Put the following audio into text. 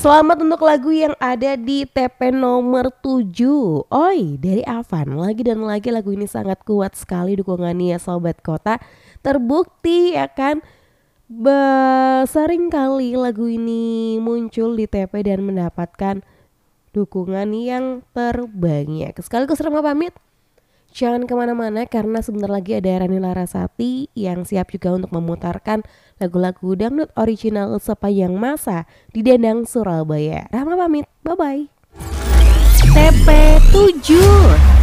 Selamat untuk lagu yang ada di TP nomor 7. Oi, dari Avan. Lagi dan lagi lagu ini sangat kuat sekali dukungannya Sobat Kota. Terbukti ya kan, sering kali lagu ini muncul di TP dan mendapatkan dukungan yang terbanyak. Sekaligus Rema pamit. Jangan kemana-mana karena sebentar lagi ada Rani Larasati yang siap juga untuk memutarkan lagu-lagu dangdut original sepanjang masa di Dendang Surabaya. Rama pamit, bye-bye. TP 7